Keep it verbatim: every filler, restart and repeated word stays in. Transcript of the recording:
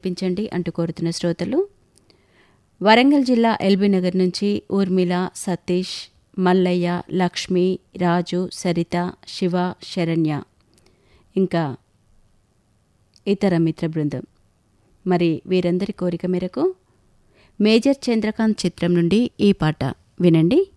వినిపించండి అంటూ కోరుతున్న శ్రోతలు వరంగల్ జిల్లా ఎల్బీ నగర్ నుంచి ఊర్మిళ, సతీష్, మల్లయ్య, లక్ష్మి, రాజు, సరిత, శివ, శరణ్య ఇంకా ఇతర మిత్ర బృందం. మరి వీరందరి కోరిక మేరకు మేజర్ చంద్రకాంత్ చిత్రం నుండి ఈ పాట వినండి.